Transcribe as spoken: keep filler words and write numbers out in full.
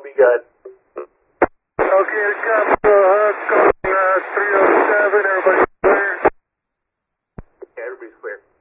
be good. Okay, copy the hook on uh, three oh seven. Everybody's clear? Yeah, everybody's clear.